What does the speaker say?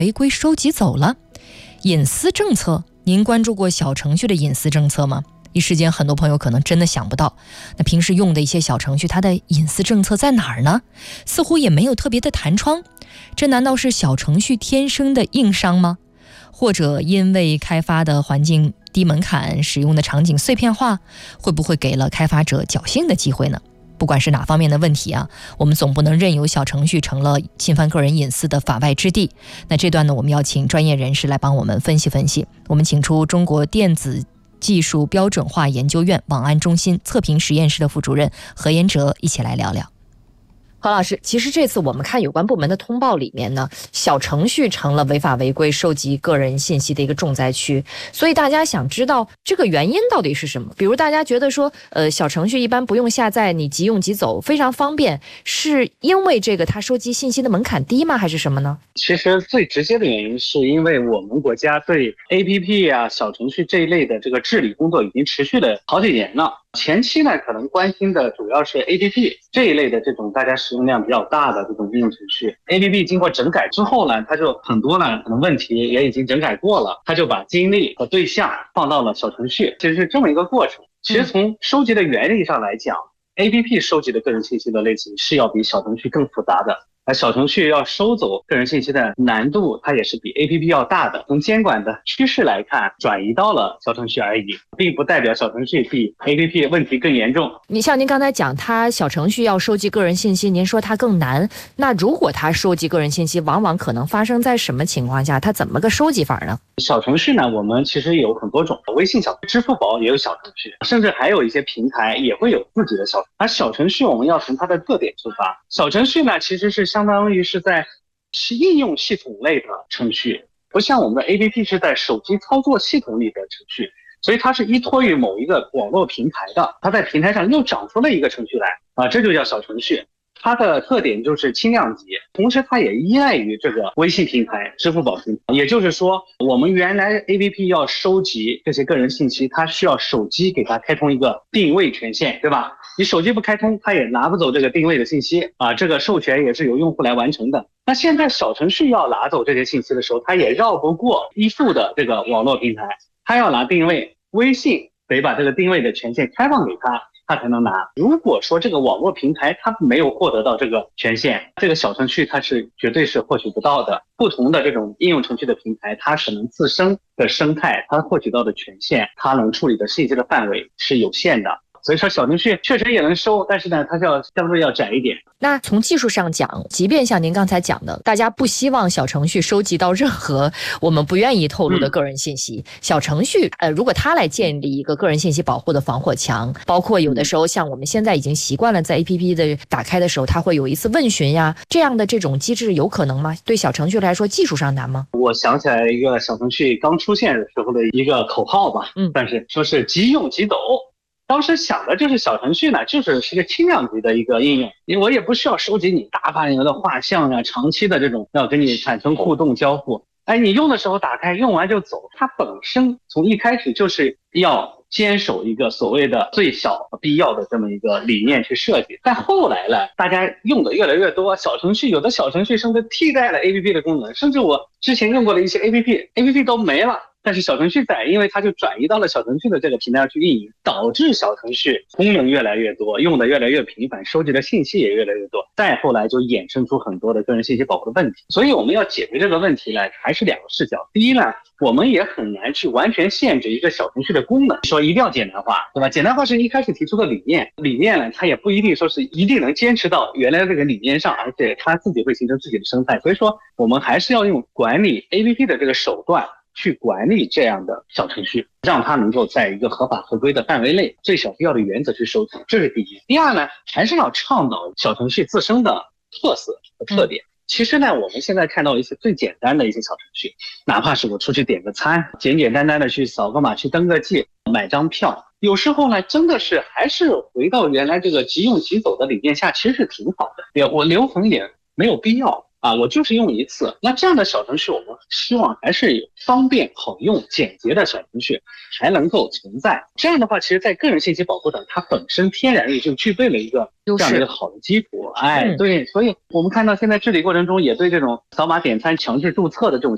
违规收集走了。隐私政策，您关注过小程序的隐私政策吗？一时间很多朋友可能真的想不到，那平时用的一些小程序，它的隐私政策在哪儿呢？似乎也没有特别的弹窗，这难道是小程序天生的硬伤吗？或者因为开发的环境低门槛，使用的场景碎片化，会不会给了开发者侥幸的机会呢？不管是哪方面的问题啊，我们总不能任由小程序成了侵犯个人隐私的法外之地。那这段呢，我们要请专业人士来帮我们分析分析。我们请出中国电子技术标准化研究院网安中心测评实验室的副主任何延哲一起来聊聊。何老师，其实这次我们看有关部门的通报里面呢，小程序成了违法违规收集个人信息的一个重灾区，所以大家想知道这个原因到底是什么？比如大家觉得说，小程序一般不用下载，你即用即走，非常方便，是因为这个它收集信息的门槛低吗？还是什么呢？ 其实最直接的原因是因为我们国家对 APP 啊、小程序这一类的这个治理工作已经持续了好几年了。前期呢，可能关心的主要是 APP 这一类的这种大家使用量比较大的这种应用程序。APP 经过整改之后呢，它就很多呢，可能问题也已经整改过了，它就把精力和对象放到了小程序，其实是这么一个过程。其实从收集的原理上来讲，APP 收集的个人信息的类型是要比小程序更复杂的。而小程序要收走个人信息的难度，它也是比 APP 要大的。从监管的趋势来看，转移到了小程序而已，并不代表小程序比 APP 问题更严重。 你像您刚才讲，它小程序要收集个人信息，您说它更难。那如果它收集个人信息，往往可能发生在什么情况下？它怎么个收集法呢？ 小程序呢，我们其实有很多种，微信小程序、支付宝也有小程序，甚至还有一些平台也会有自己的小程序。而小程序我们要从它的特点出发，小程序呢其实是相当于是应用系统类的程序，不像我们的 APP 是在手机操作系统里的程序，所以它是依托于某一个网络平台的，它在平台上又长出了一个程序来啊，这就叫小程序。它的特点就是轻量级，同时它也依赖于这个微信平台、支付宝平台。也就是说，我们原来 APP 要收集这些个人信息，它需要手机给它开通一个定位权限，对吧？你手机不开通，它也拿不走这个定位的信息啊，这个授权也是由用户来完成的。那现在小程序要拿走这些信息的时候，它也绕不过依附的这个网络平台，它要拿定位，微信得把这个定位的权限开放给它才能拿。如果说这个网络平台它没有获得到这个权限，这个小程序它是绝对是获取不到的。不同的这种应用程序的平台，它可能自身的生态，它获取到的权限，它能处理的信息的范围是有限的。所以说小程序确实也能收，但是呢，它相对要窄一点。 那从技术上讲，即便像您刚才讲的，大家不希望小程序收集到任何我们不愿意透露的个人信息，小程序如果它来建立一个个人信息保护的防火墙，包括有的时候像我们现在已经习惯了在 APP 的打开的时候，它会有一次问询呀，这样的这种机制有可能吗？对小程序来说技术上难吗？ 我想起来一个小程序刚出现的时候的一个口号吧，但是说是即用即走。当时想的就是小程序呢，是个轻量级的一个应用，因为我也不需要收集你大范围的画像啊，长期的这种要跟你产生互动交互。你用的时候打开，用完就走，它本身从一开始就是要坚守一个所谓的最小必要的这么一个理念去设计。但后来呢，大家用的越来越多，小程序有的小程序甚至替代了 APP 的功能，甚至我之前用过的一些 APP 都没了。但是小程序在，因为它就转移到了小程序的这个平台上去运营，导致小程序功能越来越多，用的越来越频繁，收集的信息也越来越多，再后来就衍生出很多的个人信息保护的问题。所以我们要解决这个问题呢，还是两个视角。第一呢，我们也很难去完全限制一个小程序的功能，说一定要简单化，对吧？简单化是一开始提出的理念呢，它也不一定说是一定能坚持到原来这个理念上，而且它自己会形成自己的生态。所以说我们还是要用管理 APP 的这个手段去管理这样的小程序，让它能够在一个合法合规的范围内，最小必要的原则去收集，这是第一。第二呢，还是要倡导小程序自身的特色和特点。其实呢，我们现在看到一些最简单的一些小程序，哪怕是我出去点个餐，简简单单的去扫个码，去登个记，买张票，有时候呢，真的是还是回到原来这个即用即走的理念下，其实是挺好的。我留痕也没有必要。我就是用一次。那这样的小程序，我们希望还是有方便、好用、简洁的小程序还能够存在。这样的话，其实在个人信息保护上，它本身天然也就具备了一个这样的一个好的基础。对，所以我们看到现在治理过程中，也对这种扫码点餐强制注册的这种